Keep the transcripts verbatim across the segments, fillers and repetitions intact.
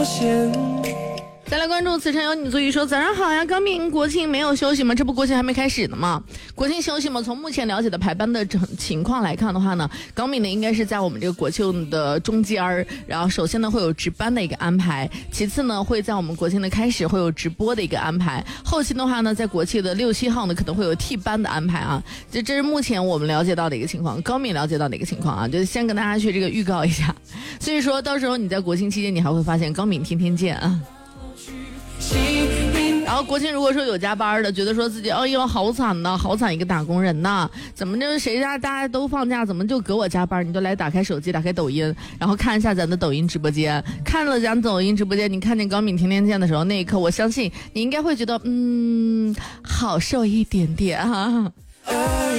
现。 再来关注此晨有你足语说早上好呀，高敏，国庆没有休息吗？这不国庆还没开始呢吗？国庆休息吗？从目前了解的排班的情况来看的话呢，高敏呢应该是在我们这个国庆的中间儿，然后首先呢会有值班的一个安排，其次呢会在我们国庆的开始会有直播的一个安排，后期的话呢在国庆的六七号呢可能会有替班的安排啊，这这是目前我们了解到的一个情况，高敏了解到的一个情况啊，就先跟大家去这个预告一下，所以说到时候你在国庆期间你还会发现高敏天天见啊。然后国庆如果说有加班的，觉得说自己哎呦好惨呐，好惨一个打工人呐，怎么就谁家大家都放假，怎么就给我加班？你就来打开手机，打开抖音，然后看一下咱的抖音直播间。看了咱抖音直播间，你看见高敏天天见的时候，那一刻我相信你应该会觉得嗯好受一点点哈、啊。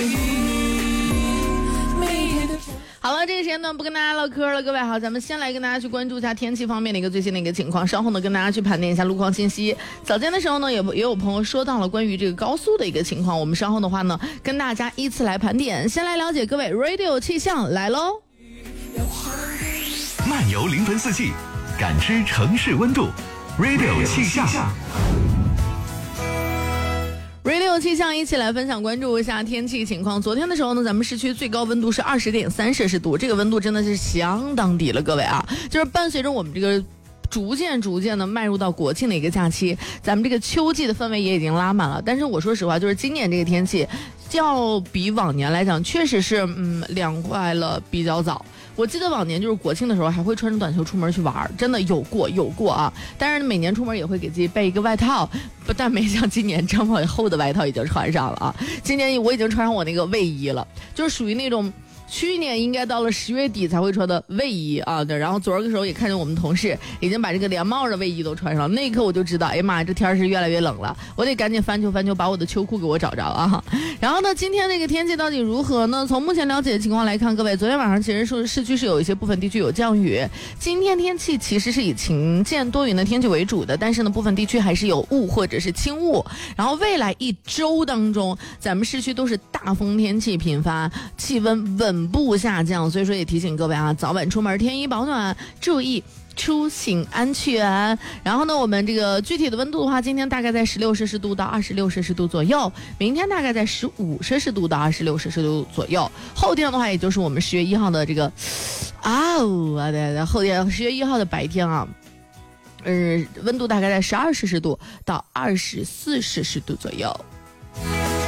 好了，这个时间呢不跟大家唠嗑了，各位好，咱们先来跟大家去关注一下天气方面的一个最新的一个情况，稍后呢跟大家去盘点一下路况信息。早间的时候呢也也有朋友说到了关于这个高速的一个情况，我们稍后的话呢跟大家依次来盘点。先来了解各位 Radio 气象来喽， 漫游临汾四季，感知城市温度 Radio 气象。 Radio 气象一起来分享关注一下天气情况。昨天的时候呢，咱们市区最高温度是二十点三摄氏度，这个温度真的是相当低了，各位啊，就是伴随着我们这个逐渐逐渐的迈入到国庆的一个假期，咱们这个秋季的氛围也已经拉满了。但是我说实话，就是今年这个天气要比往年来讲，确实是嗯凉快了比较早。我记得往年就是国庆的时候还会穿着短袖出门去玩，真的有过有过啊！但是每年出门也会给自己备一个外套，不但没像今年这么厚的外套已经穿上了啊，今年我已经穿上我那个卫衣了，就是属于那种去年应该到了十月底才会穿的卫衣啊，对。然后昨儿的时候也看见我们同事已经把这个连帽的卫衣都穿上了，那一刻我就知道，哎呀妈呀，这天是越来越冷了，我得赶紧翻秋翻秋，把我的秋裤给我找着啊。然后呢，今天这个天气到底如何呢？从目前了解的情况来看，各位，昨天晚上其实是市区是有一些部分地区有降雨，今天天气其实是以晴间多云的天气为主的，但是呢，部分地区还是有雾或者是轻雾。然后未来一周当中，咱们市区都是大风天气频发，气温稳步下降，所以说也提醒各位啊，早晚出门添衣保暖，注意出行安全。然后呢，我们这个具体的温度的话，今天大概在十六摄氏度到二十六摄氏度左右，明天大概在十五摄氏度到二十六摄氏度左右，后天的话也就是我们十月一号的这个啊呜啊对对，后天十月一号的白天啊，呃温度大概在十二摄氏度到二十四摄氏度左右。